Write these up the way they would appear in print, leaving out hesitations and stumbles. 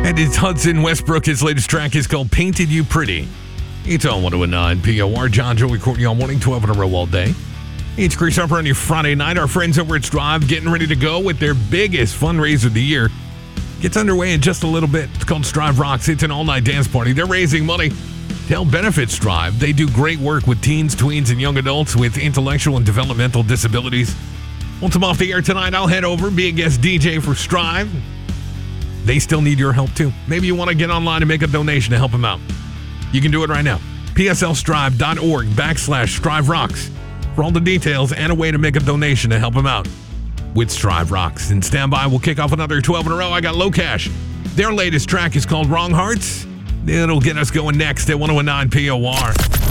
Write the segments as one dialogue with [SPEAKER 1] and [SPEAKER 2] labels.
[SPEAKER 1] And it's Hudson Westbrook. His latest track is called Painted You Pretty. It's on 109 POR. John, Joey, Courtney on morning, 12 in a row all day. It's Chris Harper on your Friday night. Our friends over at Strive getting ready to go with their biggest fundraiser of the year. Gets underway in just a little bit. It's called Strive Rocks. It's an all-night dance party. They're raising money to help benefit Strive. They do great work with teens, tweens, and young adults with intellectual and developmental disabilities. Once I'm off the air tonight, I'll head over, be a guest DJ for Strive. They still need your help, too. Maybe you want to get online and make a donation to help them out. You can do it right now. pslstrive.org/Strive Rocks for all the details and a way to make a donation to help them out with Strive Rocks. And stand by, we'll kick off another 12 in a row. I got Low Cash. Their latest track is called Wrong Hearts. It'll get us going next at 1019 POR.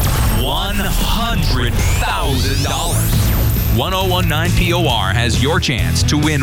[SPEAKER 2] $100,000. 1019 POR has your chance to win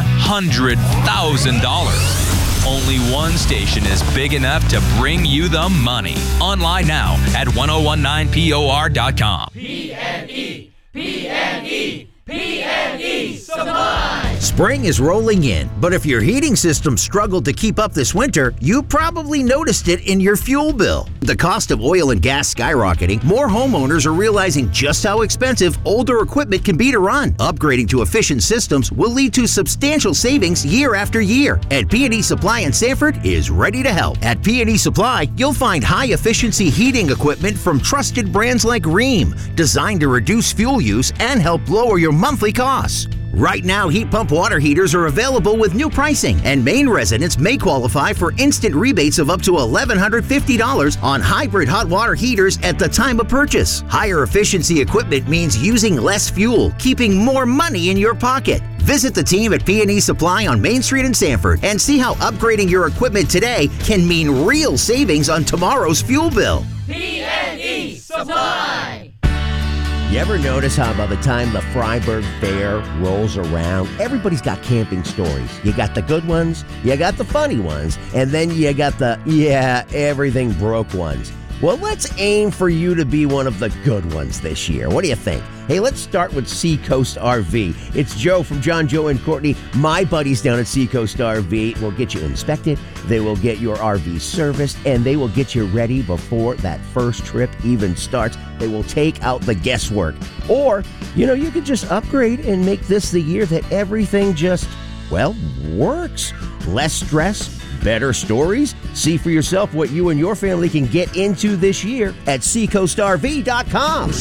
[SPEAKER 2] $100,000. Only one station is big enough to bring you the money. Online now at 1019POR.com.
[SPEAKER 3] PNE, PNE, PNE Supply.
[SPEAKER 4] Spring is rolling in, but if your heating system struggled to keep up this winter, you probably noticed it in your fuel bill. The cost of oil and gas skyrocketing, more homeowners are realizing just how expensive older equipment can be to run. Upgrading to efficient systems will lead to substantial savings year after year, and P&E Supply in Sanford is ready to help. At P&E Supply, you'll find high-efficiency heating equipment from trusted brands like Rheem, designed to reduce fuel use and help lower your monthly costs. Right now, heat pump water heaters are available with new pricing, and Maine residents may qualify for instant rebates of up to $1,150 on hybrid hot water heaters at the time of purchase. Higher efficiency equipment means using less fuel, keeping more money in your pocket. Visit the team at P&E Supply on Main Street in Sanford and see how upgrading your equipment today can mean real savings on tomorrow's fuel bill.
[SPEAKER 3] PNE Supply.
[SPEAKER 5] You ever notice how by the time the Freiburg Fair rolls around, everybody's got camping stories? You got the good ones, you got the funny ones, and then you got the, everything broke ones. Well, let's aim for you to be one of the good ones this year. What do you think? Hey, let's start with Seacoast RV. It's Joe from John, Joe, and Courtney. My buddies down at Seacoast RV will get you inspected, they will get your RV serviced, and they will get you ready before that first trip even starts. They will take out the guesswork. Or, you could just upgrade and make this the year that everything just, works. Less stress, better stories. See for yourself what you and your family can get into this year at SeacoastRV.com.